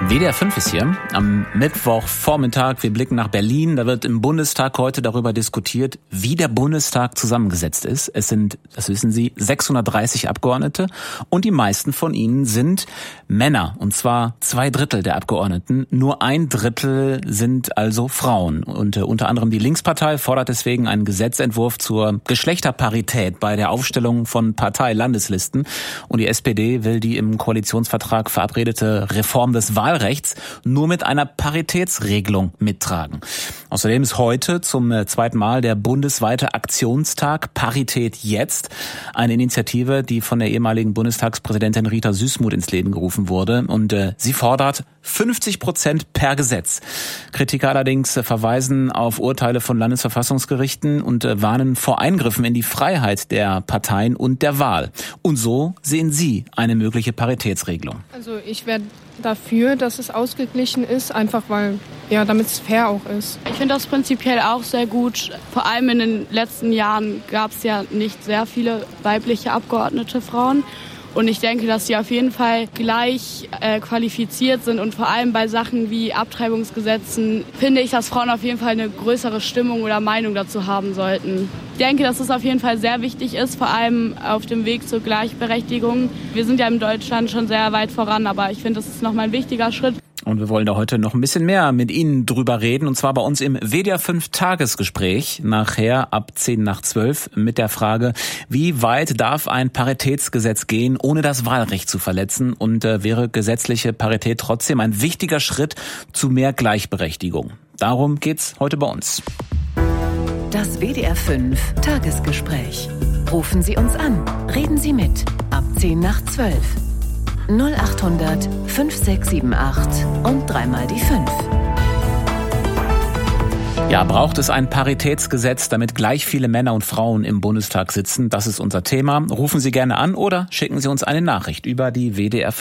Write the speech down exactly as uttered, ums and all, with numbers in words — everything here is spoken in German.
W D R fünf ist hier am Mittwochvormittag. Wir blicken nach Berlin. Da wird im Bundestag heute darüber diskutiert, wie der Bundestag zusammengesetzt ist. Es sind, das wissen Sie, sechshundertdreißig Abgeordnete und die meisten von ihnen sind Männer. Und zwar zwei Drittel der Abgeordneten. Nur ein Drittel sind also Frauen. Und äh, unter anderem die Linkspartei fordert deswegen einen Gesetzentwurf zur Geschlechterparität bei der Aufstellung von Parteilandeslisten. Und die S P D will die im Koalitionsvertrag verabredete Reform des Wahlrechts nur mit einer Paritätsregelung mittragen. Außerdem ist heute zum zweiten Mal der bundesweite Aktionstag Parität jetzt, eine Initiative, die von der ehemaligen Bundestagspräsidentin Rita Süssmuth ins Leben gerufen wurde. Und äh, sie fordert fünfzig Prozent per Gesetz. Kritiker allerdings äh, verweisen auf Urteile von Landesverfassungsgerichten und äh, warnen vor Eingriffen in die Freiheit der Parteien und der Wahl. Und so sehen Sie eine mögliche Paritätsregelung. Also ich werde dafür, dass es ausgeglichen ist, einfach weil, ja, damit es fair auch ist. Ich finde das prinzipiell auch sehr gut. Vor allem in den letzten Jahren gab es ja nicht sehr viele weibliche Abgeordnete Frauen. Und ich denke, dass sie auf jeden Fall gleich äh, qualifiziert sind. Und vor allem bei Sachen wie Abtreibungsgesetzen finde ich, dass Frauen auf jeden Fall eine größere Stimmung oder Meinung dazu haben sollten. Ich denke, dass es auf jeden Fall sehr wichtig ist, vor allem auf dem Weg zur Gleichberechtigung. Wir sind ja in Deutschland schon sehr weit voran, aber ich finde, das ist nochmal ein wichtiger Schritt. Und wir wollen da heute noch ein bisschen mehr mit Ihnen drüber reden. Und zwar bei uns im W D R fünf Tagesgespräch. Nachher ab zehn nach zwölf mit der Frage, wie weit darf ein Paritätsgesetz gehen, ohne das Wahlrecht zu verletzen? Und äh, wäre gesetzliche Parität trotzdem ein wichtiger Schritt zu mehr Gleichberechtigung? Darum geht's heute bei uns. Das W D R fünf Tagesgespräch. Rufen Sie uns an. Reden Sie mit. Ab zehn nach zwölf. null acht hundert fünf sechs sieben acht und dreimal die fünf. Ja, braucht es ein Paritätsgesetz, damit gleich viele Männer und Frauen im Bundestag sitzen? Das ist unser Thema. Rufen Sie gerne an oder schicken Sie uns eine Nachricht über die W D R fünf